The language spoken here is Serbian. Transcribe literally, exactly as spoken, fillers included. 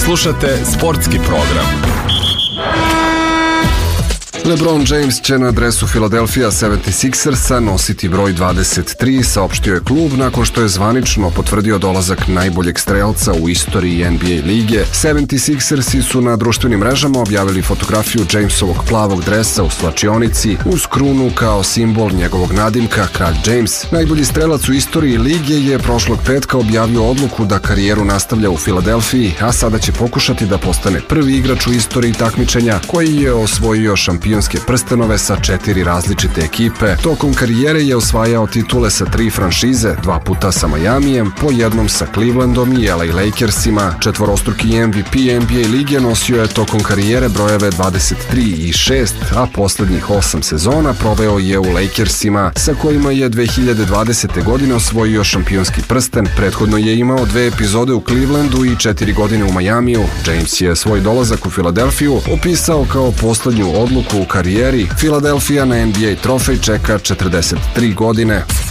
Slušate sportski program. LeBron James će na dresu Philadelphia sedamdeset šestersa nositi broj dvadeset tri, saopštio je klub nakon što je zvanično potvrdio dolazak najboljeg strelca u istoriji N B A lige. sedamdeset šestersi su na društvenim mrežama objavili fotografiju Jamesovog plavog dresa u slačionici uz krunu kao simbol njegovog nadimka, kralj James. Najbolji strelac u istoriji lige je prošlog petka objavio odluku da karijeru nastavlja u Filadelfiji, a sada će pokušati da postane prvi igrač u istoriji takmičenja koji je osvojio šampionske prstenove sa četiri različite ekipe. Tokom karijere je osvajao titule sa tri franšize, dva puta sa Majamijem, po jednom sa Clevelandom i L A Lakersima. Četvorostruki M V P N B A lige nosio je tokom karijere brojeve dvadeset tri i šest, a poslednjih osam sezona proveo je u Lakersima, sa kojima je dve hiljade dvadesete. godine osvojio šampionski prsten. Prethodno je imao dve epizode u Clevelandu i četiri godine u Majamiju. James je svoj dolazak u Filadelfiju opisao kao poslednju odluku u karijeri. Filadelfija na N B A trofej čeka četrdeset tri godine.